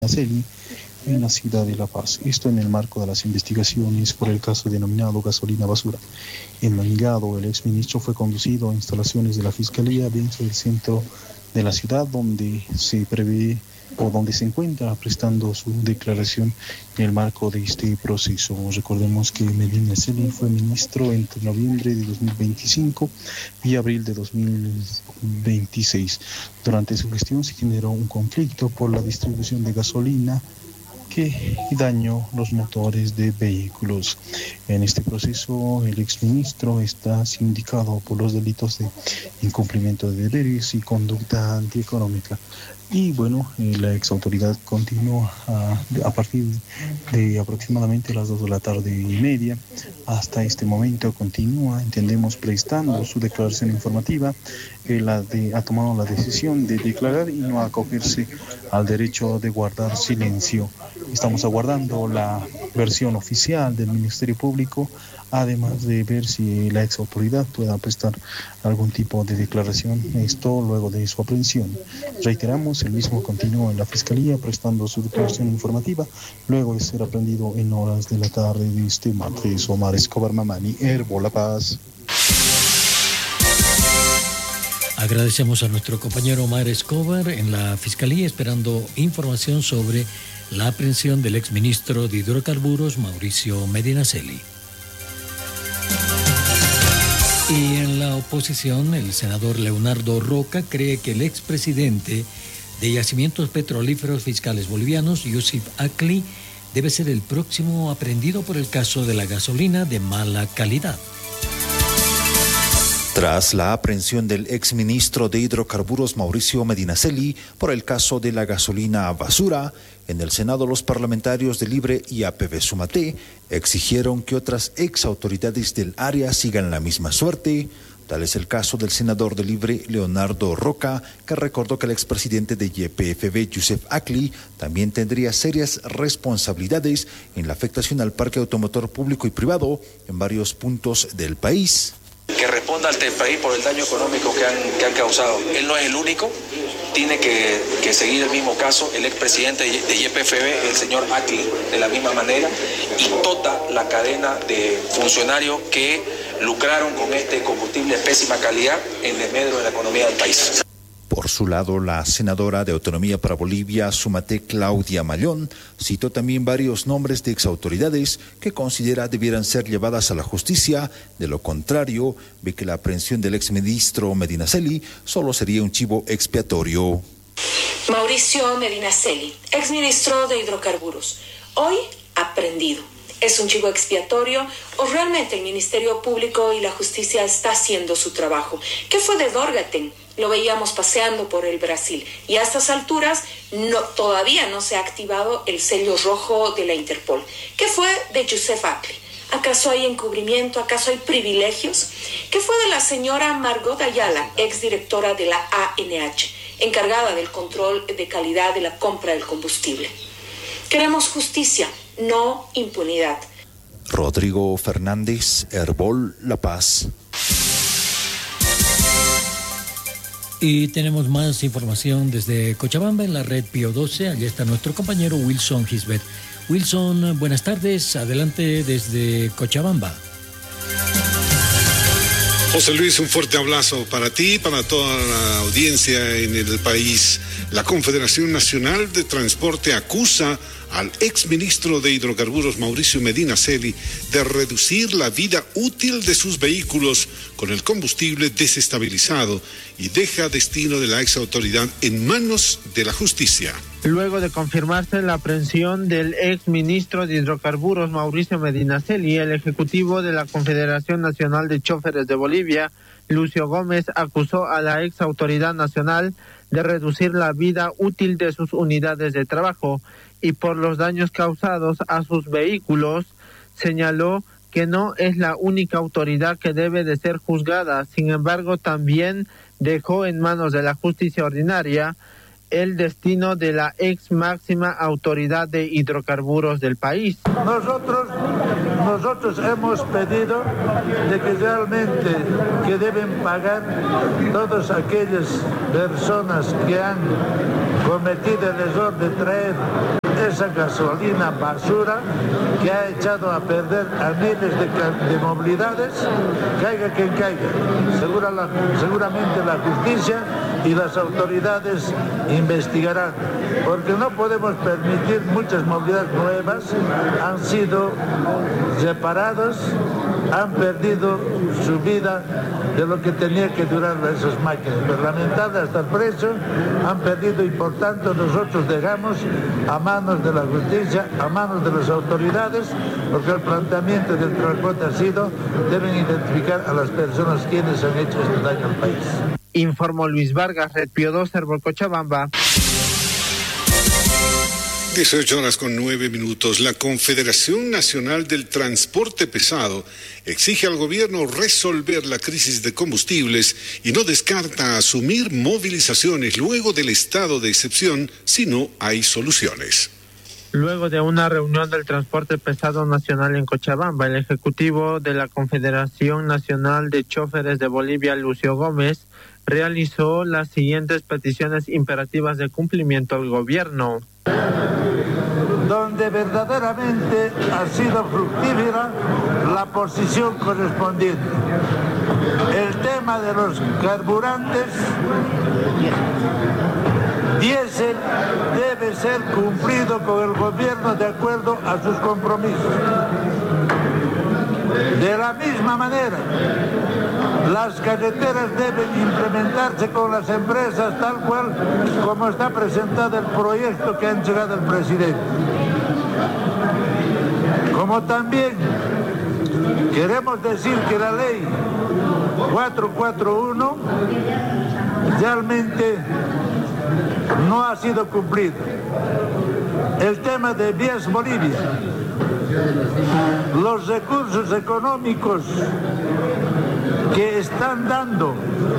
Medinaceli en la ciudad de La Paz. Esto en el marco de las investigaciones por el caso denominado gasolina basura. En Manigado, el exministro fue conducido a instalaciones de la Fiscalía dentro del centro de la ciudad, donde se prevé o donde se encuentra prestando su declaración en el marco de este proceso. Recordemos que Medinaceli fue ministro entre noviembre de 2025 y abril de 2026. Durante su gestión se generó un conflicto por la distribución de gasolina que dañó los motores de vehículos. En este proceso, el exministro está sindicado por los delitos de incumplimiento de deberes y conducta antieconómica. Y bueno, la exautoridad continúa a partir de aproximadamente las 2 de la tarde y media. Hasta este momento continúa, entendemos, prestando su declaración informativa. Él ha tomado la decisión de declarar y no acogerse al derecho de guardar silencio. Estamos aguardando la versión oficial del Ministerio Público, además de ver si la exautoridad pueda prestar algún tipo de declaración, esto luego de su aprehensión. Reiteramos, el mismo continúa en la Fiscalía prestando su declaración informativa, luego de ser aprendido en horas de la tarde de este martes. Omar Escobar Mamani, Herbo, La Paz. Agradecemos a nuestro compañero Omar Escobar en la Fiscalía, esperando información sobre la aprehensión del exministro de Hidrocarburos, Mauricio Medinaceli. Y en la oposición, el senador Leonardo Roca cree que el expresidente de Yacimientos Petrolíferos Fiscales Bolivianos, Yusuf Akli, debe ser el próximo aprehendido por el caso de la gasolina de mala calidad. Tras la aprehensión del exministro de Hidrocarburos Mauricio Medinaceli por el caso de la gasolina basura, en el Senado los parlamentarios de Libre y APV Sumate exigieron que otras exautoridades del área sigan la misma suerte. Tal es el caso del senador de Libre Leonardo Roca, que recordó que el expresidente de YPFB, Yusuf Akli, también tendría serias responsabilidades en la afectación al parque automotor público y privado en varios puntos del país. Que responda al país por el daño económico que han causado. Él no es el único, tiene que seguir el mismo caso el expresidente de YPFB, el señor Akli, de la misma manera, y toda la cadena de funcionarios que lucraron con este combustible de pésima calidad en desmedro de la economía del país. Por su lado, la senadora de Autonomía para Bolivia, Sumate, Claudia Mallón, citó también varios nombres de exautoridades que considera debieran ser llevadas a la justicia. De lo contrario, ve que la aprehensión del exministro Medinaceli solo sería un chivo expiatorio. Mauricio Medinaceli, exministro de Hidrocarburos, hoy aprehendido. ¿Es un chivo expiatorio o realmente el Ministerio Público y la Justicia está haciendo su trabajo? ¿Qué fue de Dorgaten? Lo veíamos paseando por el Brasil y a estas alturas todavía no se ha activado el sello rojo de la Interpol. ¿Qué fue de Yusuf Akli? ¿Acaso hay encubrimiento? ¿Acaso hay privilegios? ¿Qué fue de la señora Margot Ayala, exdirectora de la ANH, encargada del control de calidad de la compra del combustible? Queremos justicia, no impunidad. Rodrigo Fernández, Herbol, La Paz. Y tenemos más información desde Cochabamba en la red Pío 12. Allí está nuestro compañero Wilson Gisbert. Wilson, buenas tardes. Adelante desde Cochabamba. José Luis, un fuerte abrazo para ti, para toda la audiencia en el país. La Confederación Nacional de Transporte acusa al exministro de Hidrocarburos Mauricio Medinaceli de reducir la vida útil de sus vehículos con el combustible desestabilizado y deja destino de la exautoridad en manos de la justicia. Luego de confirmarse la aprehensión del exministro de Hidrocarburos Mauricio Medinaceli, el ejecutivo de la Confederación Nacional de Chóferes de Bolivia, Lucio Gómez, acusó a la exautoridad nacional de reducir la vida útil de sus unidades de trabajo y por los daños causados a sus vehículos, señaló que no es la única autoridad que debe de ser juzgada. Sin embargo, también dejó en manos de la justicia ordinaria el destino de la ex máxima autoridad de hidrocarburos del país. Nosotros hemos pedido de que realmente que deben pagar todas aquellas personas que han cometido el error de traer esa gasolina basura que ha echado a perder a miles de movilidades, caiga quien caiga. Seguramente la justicia y las autoridades investigarán, porque no podemos permitir muchas movilidades nuevas, han sido reparados, han perdido su vida de lo que tenía que durar esas máquinas. Pero lamentable hasta el precio han perdido y por tanto nosotros dejamos a manos de la justicia, a manos de las autoridades, porque el planteamiento del transporte ha sido, deben identificar a las personas quienes han hecho este daño al país. Informó Luis Vargas, Red Pío 2, Cochabamba. 18:09. La Confederación Nacional del Transporte Pesado exige al gobierno resolver la crisis de combustibles y no descarta asumir movilizaciones luego del estado de excepción si no hay soluciones. Luego de una reunión del transporte pesado nacional en Cochabamba, el ejecutivo de la Confederación Nacional de Choferes de Bolivia, Lucio Gómez, realizó las siguientes peticiones imperativas de cumplimiento al gobierno. Donde verdaderamente ha sido fructífera la posición correspondiente. El tema de los carburantes diésel debe ser cumplido con el gobierno de acuerdo a sus compromisos. De la misma manera, las carreteras deben implementarse con las empresas tal cual como está presentado el proyecto que ha entregado el presidente. Como también queremos decir que la ley 441 realmente no ha sido cumplida. El tema de Vías Bolivia, los recursos económicos que están dando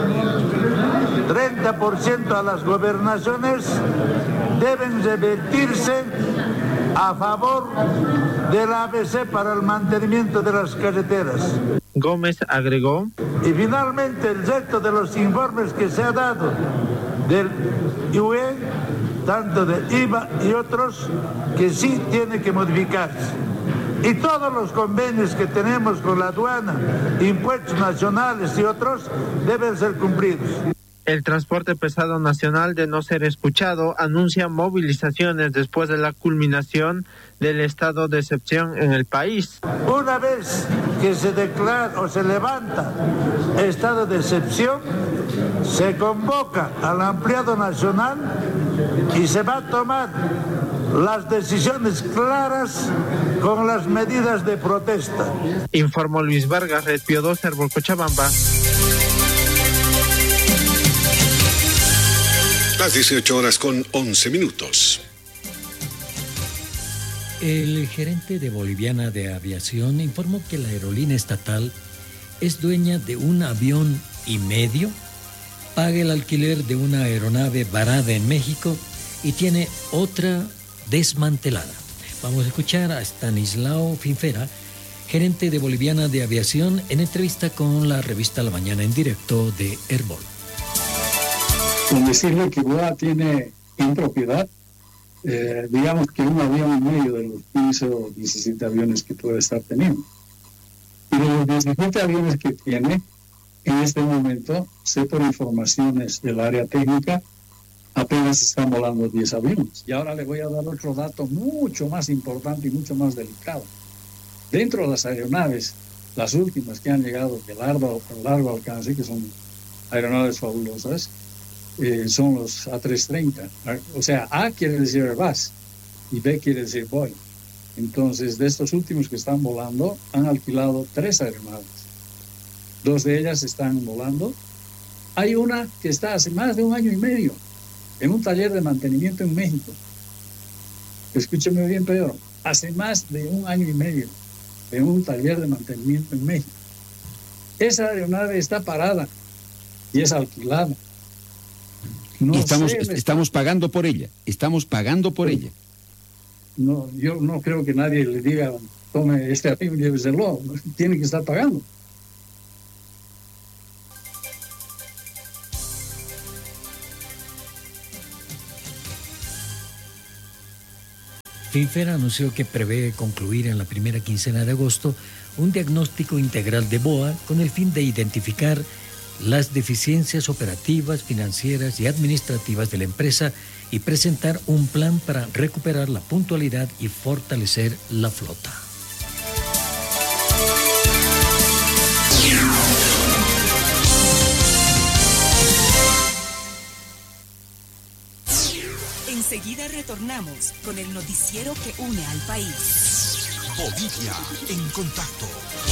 30% a las gobernaciones deben revertirse a favor de la ABC para el mantenimiento de las carreteras. Gómez agregó. Y finalmente el resto de los informes que se ha dado del UE, tanto de IVA y otros, que sí tiene que modificarse. Y todos los convenios que tenemos con la aduana, impuestos nacionales y otros, deben ser cumplidos. El transporte pesado nacional, de no ser escuchado, anuncia movilizaciones después de la culminación del estado de excepción en el país. Una vez que se declara o se levanta estado de excepción, se convoca al ampliado nacional y se va a tomar las decisiones claras con las medidas de protesta. Informó Luis Vargas, Red Pío 2, Cochabamba. Las 18:11. El gerente de Boliviana de Aviación informó que la aerolínea estatal es dueña de un avión y medio, paga el alquiler de una aeronave varada en México y tiene otra desmantelada. Vamos a escuchar a Stanislao Finfera, gerente de Boliviana de Aviación, en entrevista con la revista La Mañana en directo de Airbol. Con decirle que BOA tiene en propiedad, digamos que un avión y medio de los 15 o 17 aviones que puede estar teniendo. Y de los 17 aviones que tiene, en este momento, sé por informaciones del área técnica, apenas están volando 10 aviones. Y ahora le voy a dar otro dato mucho más importante y mucho más delicado. Dentro de las aeronaves, las últimas que han llegado de largo alcance, que son aeronaves fabulosas, son los A330. O sea, A quiere decir Airbus y B quiere decir Boeing. Entonces, de estos últimos que están volando, han alquilado 3 aeronaves. 2 de ellas están volando. Hay una que está hace más de 1 año y medio en un taller de mantenimiento en México. Escúcheme bien, Pedro. Hace más de 1 año y medio en un taller de mantenimiento en México. Esa aeronave está parada y es alquilada. No y estamos pagando por ella. No, yo no creo que nadie le diga, tome este avión y lléveselo. Tiene que estar pagando. FINFER anunció que prevé concluir en la primera quincena de agosto un diagnóstico integral de BOA con el fin de identificar las deficiencias operativas, financieras y administrativas de la empresa y presentar un plan para recuperar la puntualidad y fortalecer la flota. Enseguida retornamos con el noticiero que une al país. Bolivia en contacto.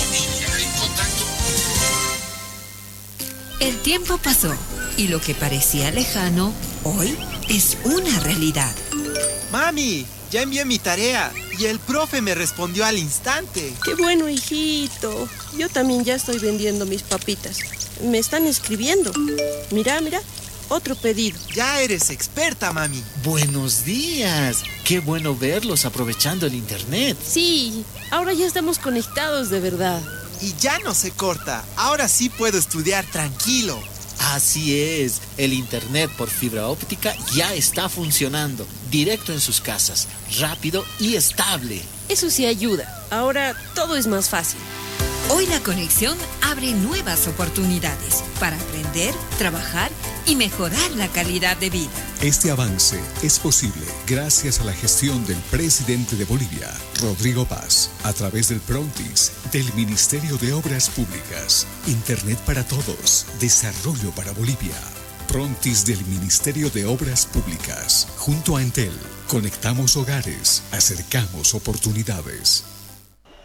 El tiempo pasó y lo que parecía lejano, hoy es una realidad. Mami, ya envié mi tarea y el profe me respondió al instante. ¡Qué bueno, hijito! Yo también ya estoy vendiendo mis papitas. Me están escribiendo. Mira, otro pedido. Ya eres experta, mami. Buenos días. Qué bueno verlos aprovechando el internet. Sí, ahora ya estamos conectados de verdad. Y ya no se corta. Ahora sí puedo estudiar tranquilo. Así es. El internet por fibra óptica ya está funcionando. Directo en sus casas. Rápido y estable. Eso sí ayuda. Ahora todo es más fácil. Hoy la conexión abre nuevas oportunidades para aprender, trabajar y mejorar la calidad de vida. Este avance es posible gracias a la gestión del presidente de Bolivia, Rodrigo Paz, a través del Prontis, del Ministerio de Obras Públicas. Internet para todos, desarrollo para Bolivia. Prontis del Ministerio de Obras Públicas. Junto a Entel, conectamos hogares, acercamos oportunidades.